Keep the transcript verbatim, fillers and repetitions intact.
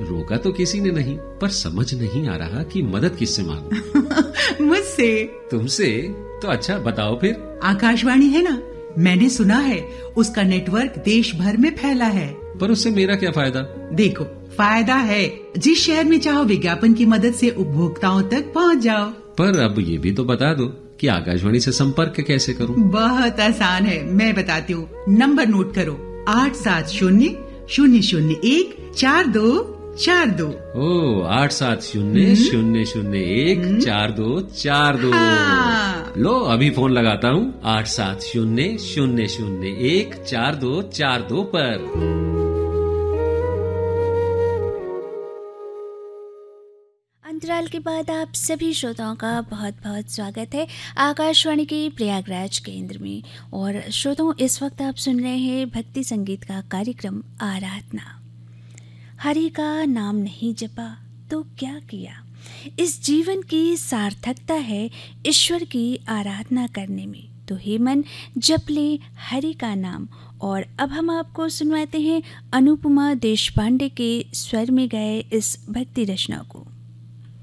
रोका तो किसी ने नहीं, पर समझ नहीं आ रहा कि मदद किससे मांगूं। मुझसे। तुमसे? तो अच्छा बताओ फिर। आकाशवाणी है ना, मैंने सुना है उसका नेटवर्क देश भर में फैला है। पर उससे मेरा क्या फायदा? देखो, फायदा है, जिस शहर में चाहो विज्ञापन की मदद से उपभोक्ताओं तक पहुंच जाओ। पर अब ये भी तो बता दो कि आकाशवाणी से संपर्क कैसे करूं? बहुत आसान है, मैं बताती हूँ। नंबर नोट करो, आठ सात शून्य शून्य शून्य एक चार दो चार दो। ओ, आठ सात शून्य शून्य शून्य एक चार दो चार दो। हाँ। लो अभी फोन लगाता हूँ, आठ सात शून्य शून्य शून्य एक चार दो चार दो पर। अंतराल के बाद आप सभी श्रोताओं का बहुत बहुत स्वागत है आकाशवाणी के प्रयागराज केंद्र में। और श्रोताओं, इस वक्त आप सुन रहे हैं भक्ति संगीत का कार्यक्रम आराधना। हरि का नाम नहीं जपा तो क्या किया, इस जीवन की सार्थकता है ईश्वर की आराधना करने में। तो हे मन, जप ले हरि का नाम। और अब हम आपको सुनवाते हैं अनुपमा देशपांडे के स्वर में गाए इस भक्ति रचना को।